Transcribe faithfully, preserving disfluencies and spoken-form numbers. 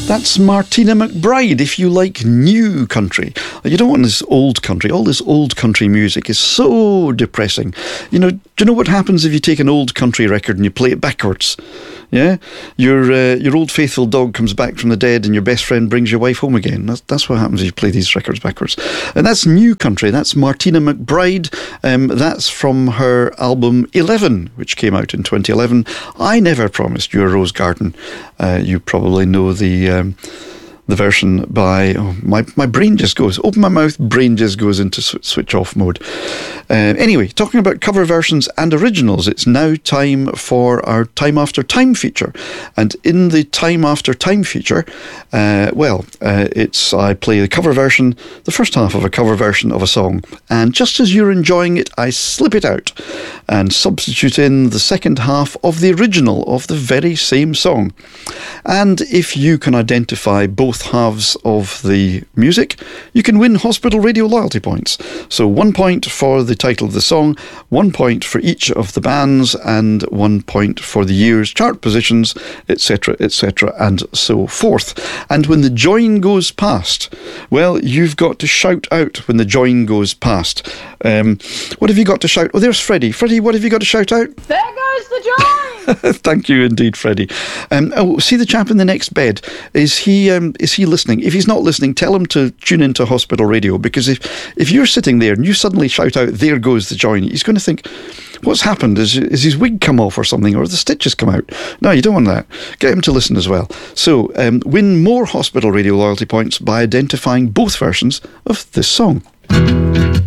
That's Martina McBride, if you like new country. You don't want this old country. All this old country music is so depressing. You know, do you know what happens if you take an old country record and you play it backwards? Yeah? Your uh, your old faithful dog comes back from the dead and your best friend brings your wife home again. That's, that's what happens if you play these records backwards. And that's new country. That's Martina McBride. Um, that's from her album eleven, which came out in twenty eleven. I Never Promised You a Rose Garden. Uh, you probably know the... Um, the version by, oh, my, my brain just goes, open my mouth, brain just goes into sw- switch off mode. Uh, anyway, talking about cover versions and originals, it's now time for our Time After Time feature. And in the Time After Time feature, uh, well, uh, it's I play the cover version, the first half of a cover version of a song. And just as you're enjoying it, I slip it out and substitute in the second half of the original of the very same song. And if you can identify both halves of the music, you can win Hospital Radio loyalty points. So one point for the title of the song, one point for each of the bands, and one point for the year's chart positions, etc, etc, and so forth. And when the join goes past, well, you've got to shout out when the join goes past. Um, what have you got to shout? Oh, there's Freddie. Freddie, what have you got to shout out? There goes the join! Thank you indeed, Freddie. Um, oh, see the chap in the next bed. Is he um, is he listening? If he's not listening, tell him to tune into Hospital Radio, because if, if you're sitting there and you suddenly shout out, there goes the join, he's going to think, what's happened? Is, is his wig come off or something? Or the stitches come out? No, you don't want that. Get him to listen as well. So um, win more Hospital Radio loyalty points by identifying both versions of this song.